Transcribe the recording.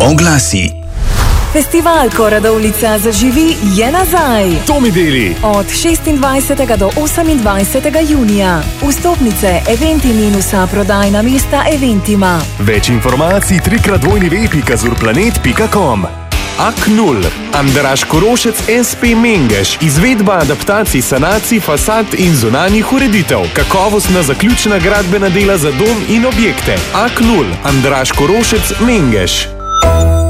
Oglasi. Festival Koradovlica zaživi je nazaj. Tomi Deli. Od 26. do 28. junija. Vstopnice Eventi Minusa, prodajna mesta Eventima. Več informacij www.zurplanet.com. AK0, Andraž Korošec SP Mengeš, izvedba adaptacij, sanacij, fasad in zunanjih ureditev, kakovostna zaključna gradbena dela za dom in objekte. AK0, Andraž Korošec Mengeš.